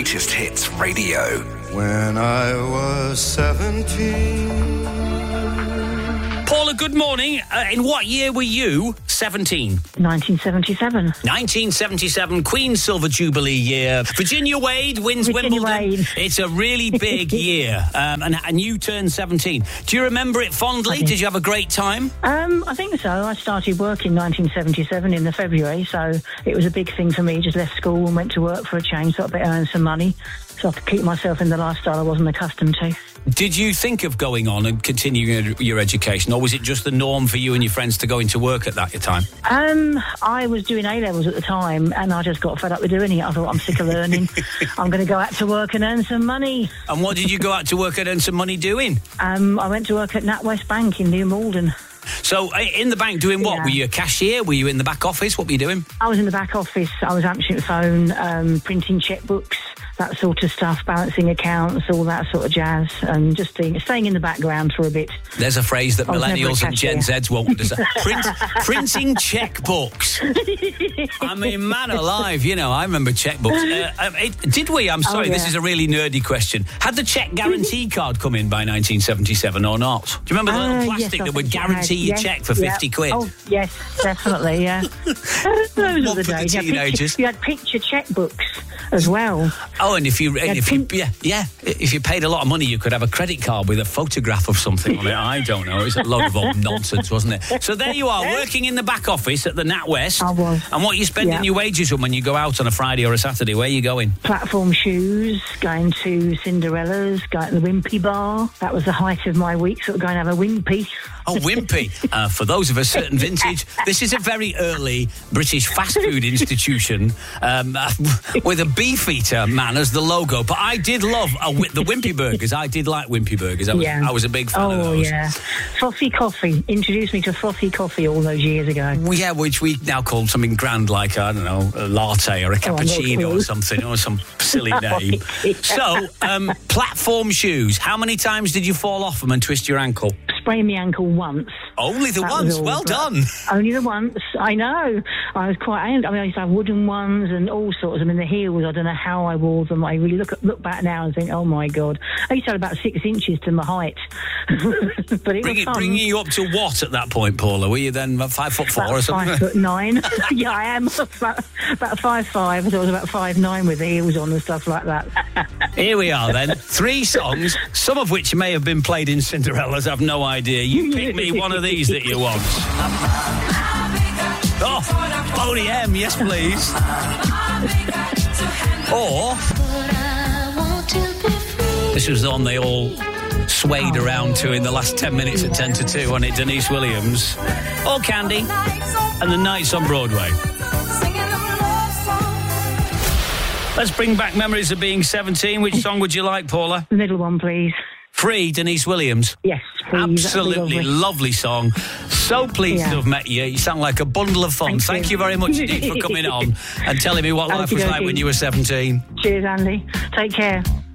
Greatest Hits Radio. When I was 17. Paula, good morning. In what year were you 17? 1977. 1977, Queen's Silver Jubilee year. Virginia Wade wins Wimbledon. Wade. It's a really big year. And you turned 17. Do you remember it fondly? Did you have a great time? I think so. I started work in 1977 in the February, so it was a big thing for me. Just left school and went to work for a change, so I better earn some money, so I could keep myself in the lifestyle I wasn't accustomed to. Did you think of going on and continuing your education, or was it just the norm for you and your friends to go into work at that time? I was doing A-levels at the time, and I just got fed up with doing it. I thought, I'm sick of learning. I'm going to go out to work and earn some money. And what did you go out to work and earn some money doing? I went to work at NatWest Bank in New Malden. So, in the bank doing what? Yeah. Were you a cashier? Were you in the back office? What were you doing? I was in the back office. I was answering the phone, printing checkbooks, that sort of stuff, balancing accounts, all that sort of jazz, and just staying in the background for a bit. There's a phrase that millennials and Gen cashier. Zs won't understand. Printing checkbooks. I mean, man alive, you know, I remember checkbooks. Did we? I'm sorry, this is a really nerdy question. Had the check guarantee card come in by 1977 or not? Do you remember the little plastic that would guarantee your check for 50 quid? Oh, yes, definitely, yeah. Those One are the for the days. teenagers. You had picture checkbooks as well. Oh, and if you paid a lot of money, you could have a credit card with a photograph of something on it. I don't know. It's a load of old nonsense, wasn't it? So there you are, working in the back office at the NatWest. I was. And what are you spending your wages on when you go out on a Friday or a Saturday? Where are you going? Platform shoes, going to Cinderella's, going to the Wimpy Bar. That was the height of my week, sort of going to have a Wimpy. Oh, Wimpy. For those of a certain vintage, this is a very early British fast food institution with a Beefeater man as the logo. But I did love the Wimpy Burgers. I did like Wimpy Burgers. I was a big fan of those. Oh, yeah. Frothy coffee. Introduced me to frothy coffee all those years ago. Well, yeah, which we now call something grand like, I don't know, a latte or a cappuccino or something, or some silly name. So, platform shoes. How many times did you fall off them and twist your ankle? Sprained my ankle once. Only the once? Well done. Only the once. I know. I was quite... I used to have wooden ones and all sorts. I mean, the heels, I don't know how I wore them. I really look back now and think, oh, my God. I used to have about 6 inches to my height. But it was fun. Bringing you up to what at that point, Paula? Were you then 5'4" or something? 5'9". Yeah, I am. About 5'5". I was about 5'9" with the heels on and stuff like that. Here we are then. 3 songs, some of which may have been played in Cinderella's. I've no idea. You pick me one of these that you want. Oh, Boney M, yes please. Or this was the one they all swayed around to in the last 10 minutes at 10 to 2, wasn't it? Denise Williams. Or Candy and the Nights on Broadway. Let's bring back memories of being 17. Which song would you like, Paula? The middle one, please. Free, Denise Williams. Yes, please. Absolutely lovely song. So pleased to have met you. You sound like a bundle of fun. Thank you very much indeed for coming on and telling me what life was like when you were 17. Cheers, Andy. Take care.